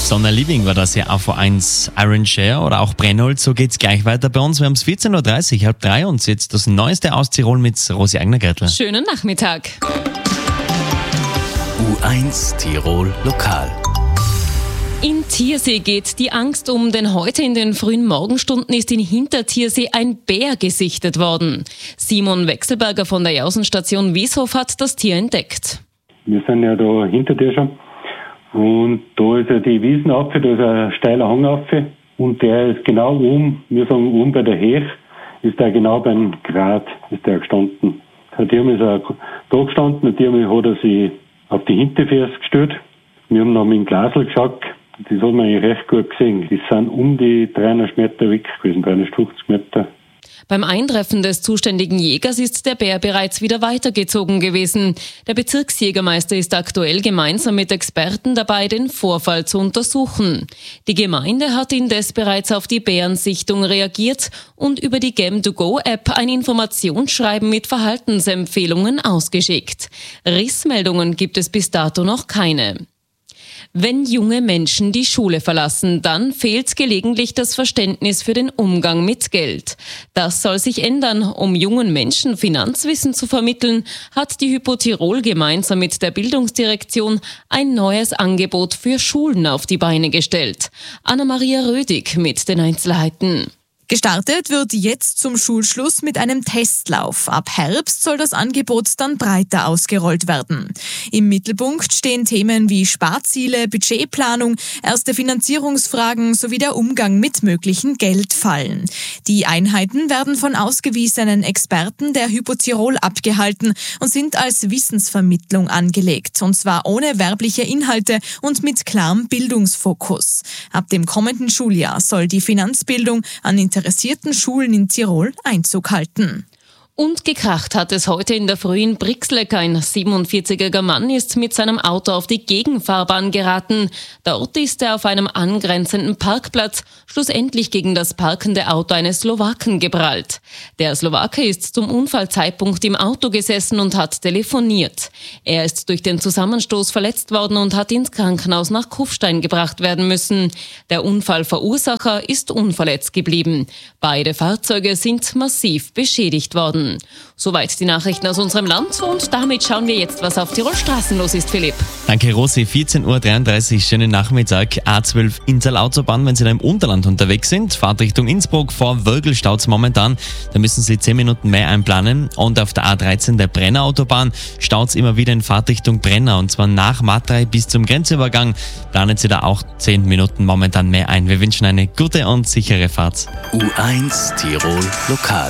Sonna Living war das ja auf A1 Iron Share oder auch Brennholz. So geht's gleich weiter bei uns. Wir haben es 14.30 Uhr, halb drei und jetzt das Neueste aus Tirol mit Rosi Eigner-Gärtler. Schönen Nachmittag. U1 Tirol Lokal. In Thiersee geht die Angst um, denn heute in den frühen Morgenstunden ist in Hinterthiersee ein Bär gesichtet worden. Simon Wechselberger von der Jausenstation Wieshof hat das Tier entdeckt. Wir sind ja da hinter dir schon und da ist ja die Wiesen da ist ein steiler Hang rauf und der ist genau oben, wir sagen oben bei der Hech, ist der genau beim Grat ist der gestanden. Der Tier ist auch da gestanden, der Tier hat er sich auf die Hinterfüße gestellt. Wir haben noch mit dem Glasl geschaut. Das hat man eigentlich recht gut gesehen. Die sind um die 300 Meter weg gewesen, 350 Meter. Beim Eintreffen des zuständigen Jägers ist der Bär bereits wieder weitergezogen gewesen. Der Bezirksjägermeister ist aktuell gemeinsam mit Experten dabei, den Vorfall zu untersuchen. Die Gemeinde hat indes bereits auf die Bärensichtung reagiert und über die Game2Go-App ein Informationsschreiben mit Verhaltensempfehlungen ausgeschickt. Rissmeldungen gibt es bis dato noch keine. Wenn junge Menschen die Schule verlassen, dann fehlt gelegentlich das Verständnis für den Umgang mit Geld. Das soll sich ändern. Um jungen Menschen Finanzwissen zu vermitteln, hat die Hypo Tirol gemeinsam mit der Bildungsdirektion ein neues Angebot für Schulen auf die Beine gestellt. Anna-Maria Rödig mit den Einzelheiten. Gestartet wird jetzt zum Schulschluss mit einem Testlauf. Ab Herbst soll das Angebot dann breiter ausgerollt werden. Im Mittelpunkt stehen Themen wie Sparziele, Budgetplanung, erste Finanzierungsfragen sowie der Umgang mit möglichen Geldfallen. Die Einheiten werden von ausgewiesenen Experten der Hypo Tirol abgehalten und sind als Wissensvermittlung angelegt, und zwar ohne werbliche Inhalte und mit klarem Bildungsfokus. Ab dem kommenden Schuljahr soll die Finanzbildung an interessierten Schulen in Tirol Einzug halten. Und gekracht hat es heute in der Früh in Brixleck. Ein 47-jähriger Mann ist mit seinem Auto auf die Gegenfahrbahn geraten. Dort ist er auf einem angrenzenden Parkplatz schlussendlich gegen das parkende Auto eines Slowaken geprallt. Der Slowake ist zum Unfallzeitpunkt im Auto gesessen und hat telefoniert. Er ist durch den Zusammenstoß verletzt worden und hat ins Krankenhaus nach Kufstein gebracht werden müssen. Der Unfallverursacher ist unverletzt geblieben. Beide Fahrzeuge sind massiv beschädigt worden. Soweit die Nachrichten aus unserem Land und damit schauen wir jetzt, was auf Tirol Straßen los ist, Philipp. Danke Rosi, 14.33 Uhr, schönen Nachmittag. A12 Innsal-Autobahn, wenn Sie da im Unterland unterwegs sind. Fahrt Richtung Innsbruck, vor Wörgl staut's momentan. Da müssen Sie 10 Minuten mehr einplanen. Und auf der A13 der Brenner-Autobahn staut's immer wieder in Fahrtrichtung Brenner. Und zwar nach Matrei bis zum Grenzübergang. Planen Sie da auch 10 Minuten momentan mehr ein. Wir wünschen eine gute und sichere Fahrt. U1 Tirol Lokal.